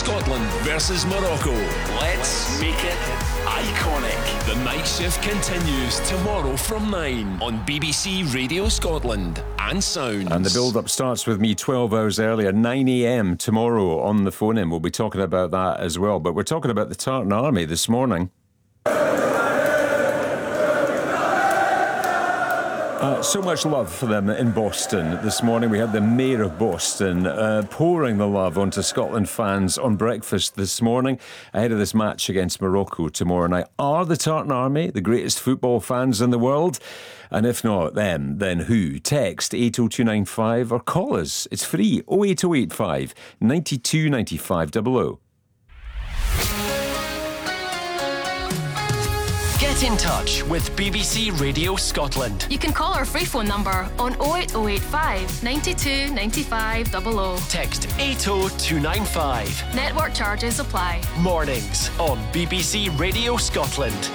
Scotland versus Morocco. Let's make it iconic. The night shift continues tomorrow from 9 on BBC Radio Scotland and Sounds. And the build-up starts with me 12 hours earlier, 9 a.m. tomorrow on the phone-in. We'll be talking about that as well. But we're talking about the Tartan Army this morning. So much love for them in Boston. This morning we had the Mayor of Boston pouring the love onto Scotland fans on breakfast this morning ahead of this match against Morocco tomorrow night. Are the Tartan Army the greatest football fans in the world? And if not them, then who? Text 80295 or call us. It's free, 08085 92 95 00. Get in touch with BBC Radio Scotland. You can call our free phone number on 08085 92 95 00. Text 80295. Network charges apply. Mornings on BBC Radio Scotland.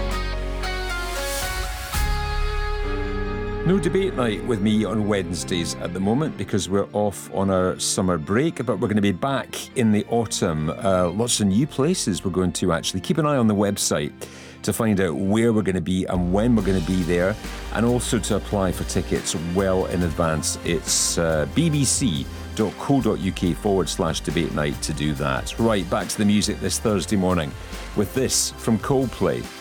No debate night with me on Wednesdays at the moment because we're off on our summer break, but we're going to be back in the autumn. Lots of new places we're going to actually. Keep an eye on the website to find out where we're going to be and when we're going to be there, and also to apply for tickets well in advance. It's bbc.co.uk/debate night to do that. Right, back to the music this Thursday morning with this from Coldplay.